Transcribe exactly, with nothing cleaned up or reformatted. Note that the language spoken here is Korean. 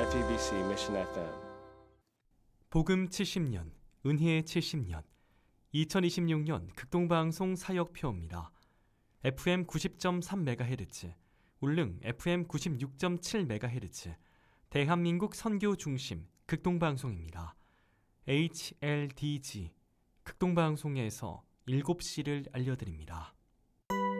아이티비씨 Mission 에프엠. 복음 칠십 년, 은혜의 칠십 년, 이천이십육 년 극동방송 사역표입니다. 에프엠 구십 점 삼 메가헤르츠, 울릉 에프엠 구십육 점 칠 메가헤르츠, 대한민국 선교 중심 극동방송입니다. 에이치엘디지 극동방송에서 일곱 시를 알려드립니다.